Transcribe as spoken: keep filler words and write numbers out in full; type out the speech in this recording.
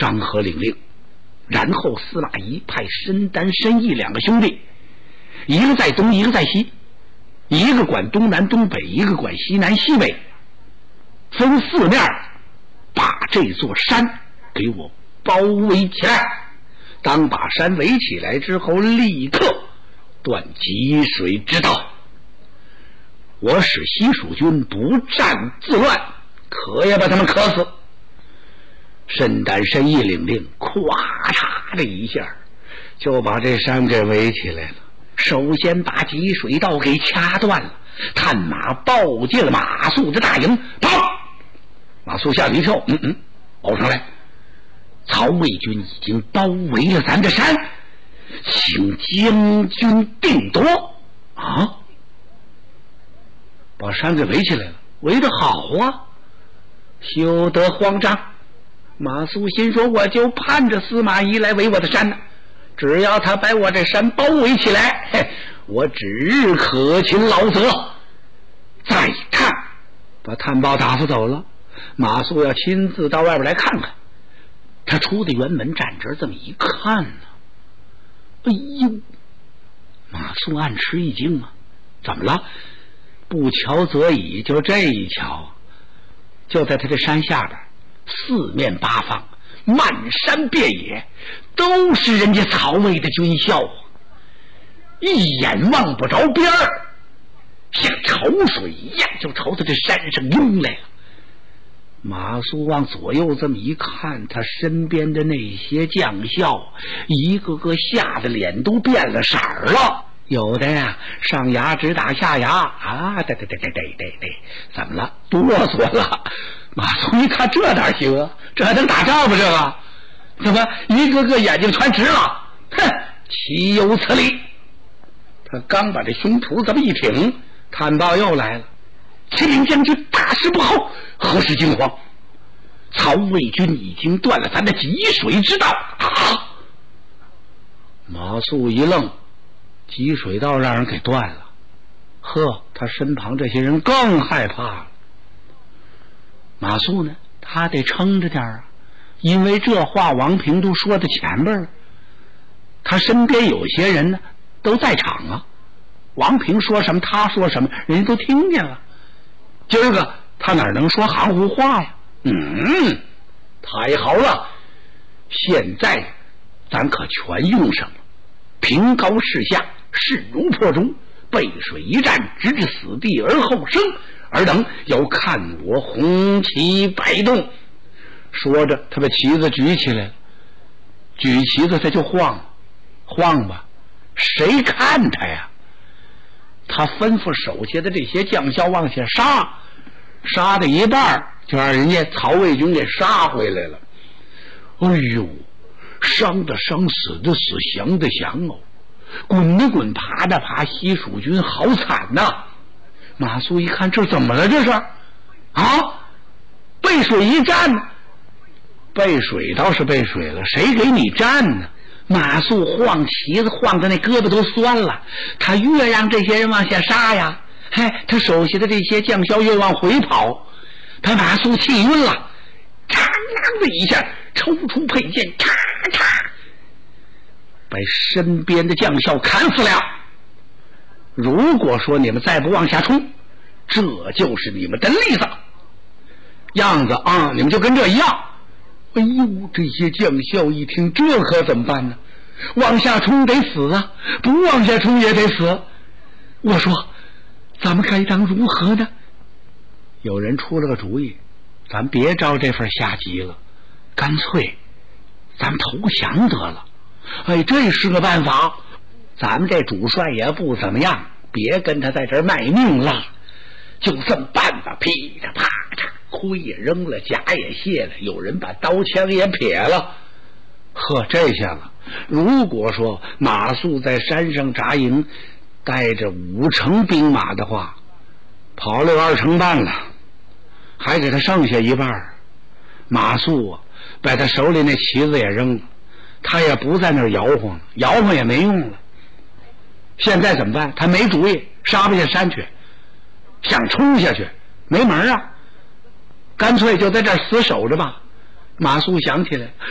张合领令，然后司马懿派申丹、申义两个兄弟，一个在东，一个在西，一个管东南东北，一个管西南西北，分四面把这座山给我包围起来。当把山围起来之后，立刻断济水之道。我使西蜀军不战自乱，可也把他们渴死。申丹、申义领令，咵嚓的一下就把这山给围起来了。首先把济水道给掐断了，探马报进了马谡的大营，跑！马谡吓了一跳，嗯嗯，报上来，曹魏军已经包围了咱的山，请将军定夺。啊，把山给围起来了，围得好啊，休得慌张。马谡心说，我就盼着司马懿来围我的山呢，只要他把我这山包围起来，嘿，我指日可勤劳则。再看，把探报打发走了，马谡要亲自到外边来看看。他出的辕门站这这么一看呢，哎呦，马谡暗吃一惊啊，怎么了？不瞧则已，就这一瞧，就在他这山下边，四面八方漫山遍野都是人家曹魏的军校，一眼望不着边儿，像潮水一样就朝他这山上涌来了。马谡往左右这么一看，他身边的那些将校一个个吓得脸都变了色儿了，有的呀上牙直打下牙啊，对对对对对对对，怎么了？哆嗦了。马谡一看，这哪行啊？这还能打仗吗？这个怎么一个个眼睛全直了？哼，岂有此理！他刚把这胸脯这么一挺，探报又来了。启禀将军，大事不好！何时惊慌？曹魏军已经断了咱的济水之道啊！马谡一愣，济水道让人给断了。呵，他身旁这些人更害怕了。马谡呢，他得撑着点啊，因为这话王平都说到前边了，他身边有些人呢都在场啊，王平说什么他说什么，人家都听见了。今儿个他哪能说含糊话呀？嗯，太好了，现在咱可全用上了。平高势下，势如破竹，背水一战，直至死地而后生，尔等要看我红旗摆动。说着，他把旗子举起来了，举旗子他就晃，晃吧，谁看他呀？他吩咐手下的这些将校往下杀，杀的一半就让人家曹魏军给杀回来了。哎呦，伤的伤，死的死，降的降哦，滚的滚，爬的爬，西蜀军好惨呐！马谡一看，这怎么了？这是啊，背水一战呢？背水倒是背水了，谁给你战呢？马谡晃旗子晃的那胳膊都酸了，他越让这些人往下杀呀，嘿，他手下的这些将校越往回跑，把马谡气晕了，嘡啷的一下抽出佩剑，嚓嚓把身边的将校砍死了。如果说你们再不往下冲，这就是你们的例子样子啊，你们就跟这一样。哎呦，这些将校一听，这可怎么办呢？往下冲得死啊，不往下冲也得死。我说咱们该当如何呢？有人出了个主意，咱别招这份下级了，干脆咱们投降得了。哎，这是个办法。咱们这主帅也不怎么样，别跟他在这儿卖命了，就这么办吧。噼里啪嚓，盔也扔了，甲也卸了，有人把刀枪也撇了。呵，这下子如果说马谡在山上扎营，带着五成兵马的话，跑了有二成半了，还给他剩下一半。马谡啊，把他手里那旗子也扔了，他也不在那儿摇晃了，摇晃也没用了。现在怎么办？他没主意，杀不下山去，想冲下去没门啊，干脆就在这儿死守着吧。马谡想起来，